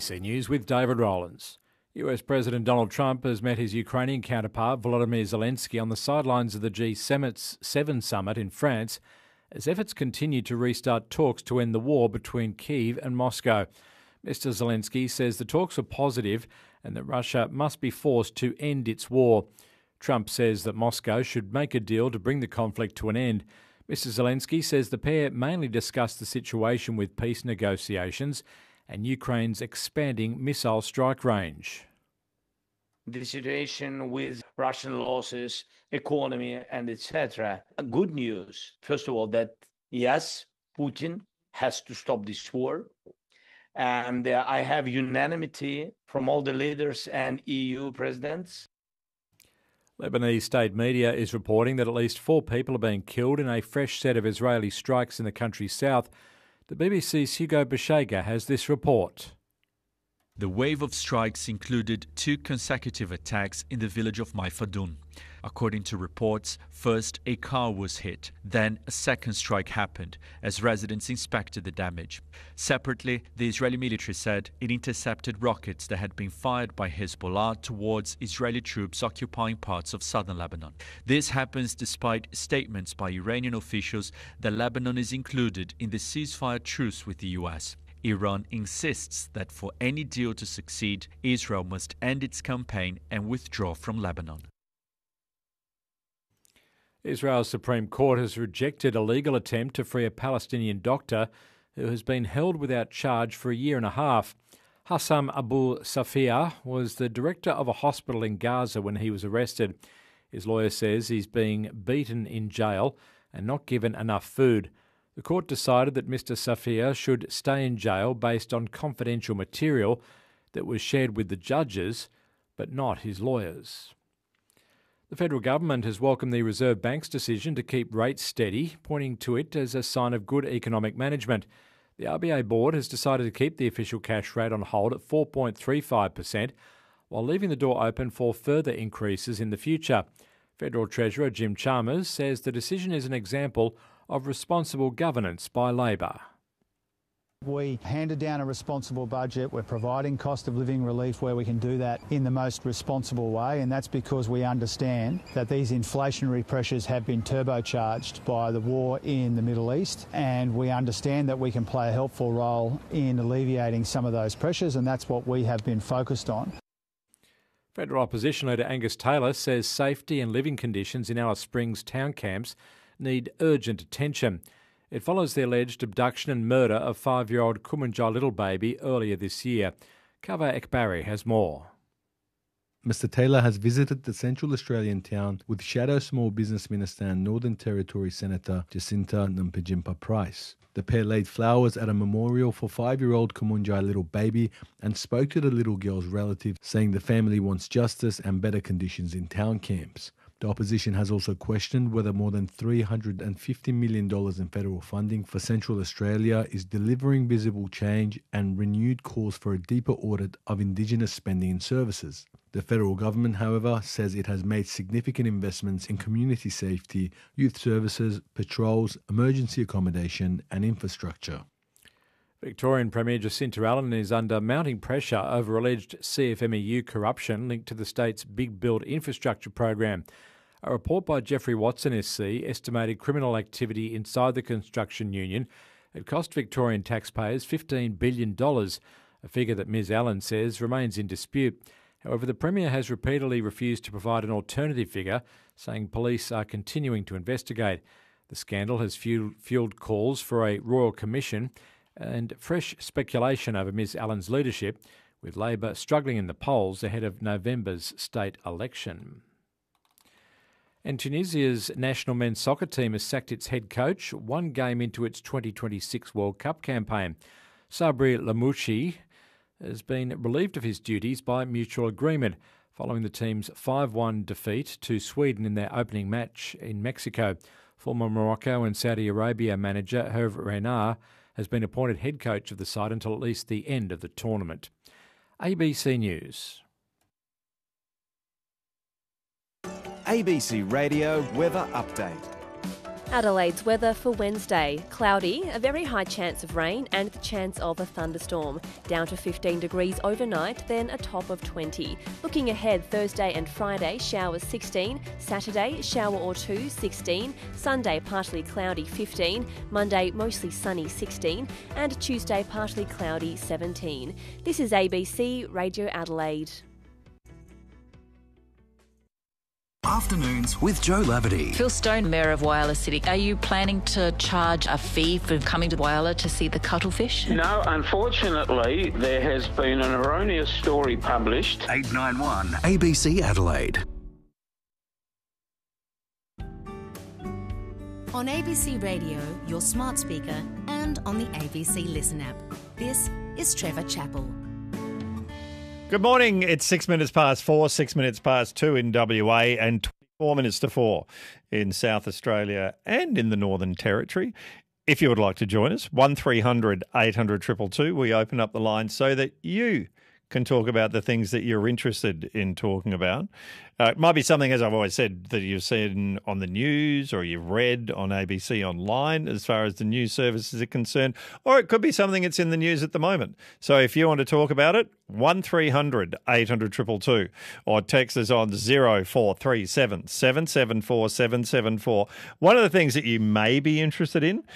ABC News with David Rowlands. US President Donald Trump has met his Ukrainian counterpart Volodymyr Zelensky on the sidelines of the G7 summit in France as efforts continue to restart talks to end the war between Kyiv and Moscow. Mr. Zelensky says the talks are positive and that Russia must be forced to end its war. Trump says that Moscow should make a deal to bring the conflict to an end. Mr. Zelensky says the pair mainly discussed the situation with peace negotiations and Ukraine's expanding missile strike range. The situation with Russian losses, economy, and etc. Good news, first of all, that yes, Putin has to stop this war. And I have unanimity from all the leaders and EU presidents. Lebanese state media is reporting that at least 4 people are being killed in a fresh set of Israeli strikes in the country's south. The BBC's Hugo Bashega has this report. The wave of strikes included 2 consecutive attacks in the village of Maifadun. According to reports, first a car was hit, then a second strike happened as residents inspected the damage. Separately, the Israeli military said it intercepted rockets that had been fired by Hezbollah towards Israeli troops occupying parts of southern Lebanon. This happens despite statements by Iranian officials that Lebanon is included in the ceasefire truce with the US. Iran insists that for any deal to succeed, Israel must end its campaign and withdraw from Lebanon. Israel's Supreme Court has rejected a legal attempt to free a Palestinian doctor who has been held without charge for a year and a half. Hassam Abu Safia was the director of a hospital in Gaza when he was arrested. His lawyer says he's being beaten in jail and not given enough food. The court decided that Mr. Safia should stay in jail based on confidential material that was shared with the judges, but not his lawyers. The federal government has welcomed the Reserve Bank's decision to keep rates steady, pointing to it as a sign of good economic management. The RBA board has decided to keep the official cash rate on hold at 4.35%, while leaving the door open for further increases in the future. Federal Treasurer Jim Chalmers says the decision is an example of responsible governance by Labor. We handed down a responsible budget. We're providing cost of living relief where we can do that in the most responsible way, and that's because we understand that these inflationary pressures have been turbocharged by the war in the Middle East, and we understand that we can play a helpful role in alleviating some of those pressures, and that's what we have been focused on. Federal Opposition Leader Angus Taylor says safety and living conditions in Alice Springs town camps need urgent attention. It follows the alleged abduction and murder of 5-year-old Kumunjai little baby earlier this year. Kava Ekbari has more. Mr. Taylor has visited the Central Australian town with Shadow Small Business Minister and Northern Territory Senator Jacinta Nampijinpa Price. The pair laid flowers at a memorial for 5-year-old Kumunjai little baby and spoke to the little girl's relative, saying the family wants justice and better conditions in town camps. The opposition has also questioned whether more than $350 million in federal funding for Central Australia is delivering visible change and renewed calls for a deeper audit of Indigenous spending and services. The federal government, however, says it has made significant investments in community safety, youth services, patrols, emergency accommodation and infrastructure. Victorian Premier Jacinta Allen is under mounting pressure over alleged CFMEU corruption linked to the state's Big Build infrastructure program. A report by Jeffrey Watson SC estimated criminal activity inside the construction union had cost Victorian taxpayers $15 billion, a figure that Ms Allen says remains in dispute. However, the Premier has repeatedly refused to provide an alternative figure, saying police are continuing to investigate. The scandal has fueled calls for a royal commission and fresh speculation over Ms Allen's leadership, with Labor struggling in the polls ahead of November's state election. And Tunisia's national men's soccer team has sacked its head coach 1 game into its 2026 World Cup campaign. Sabri Lamouchi has been relieved of his duties by mutual agreement following the team's 5-1 defeat to Sweden in their opening match in Mexico. Former Morocco and Saudi Arabia manager Hervé Renard has been appointed head coach of the side until at least the end of the tournament. ABC News. ABC Radio Weather Update. Adelaide's weather for Wednesday. Cloudy, a very high chance of rain and the chance of a thunderstorm. Down to 15 degrees overnight, then a top of 20. Looking ahead, Thursday and Friday, showers 16. Saturday, shower or two, 16. Sunday, partly cloudy, 15. Monday, mostly sunny, 16. And Tuesday, partly cloudy, 17. This is ABC Radio Adelaide. Afternoons with Joe Laverty. Phil Stone, Mayor of Whyalla City. Are you planning to charge a fee for coming to Whyalla to see the cuttlefish? No, unfortunately, there has been an erroneous story published. 891 ABC Adelaide. On ABC Radio, your smart speaker, and on the ABC Listen app. This is Trevor Chappell. Good morning. It's 6 minutes past 4, 6 minutes past 2 in WA and 24 minutes to 4 in South Australia and in the Northern Territory. If you would like to join us, 1300 800 222, we open up the line so that you can talk about the things that you're interested in talking about. It might be something, as I've always said, that you've seen on the news or you've read on ABC Online as far as the news services are concerned, or it could be something that's in the news at the moment. So if you want to talk about it, 1300 800 222 or text us on 0437 774 774. One of the things that you may be interested in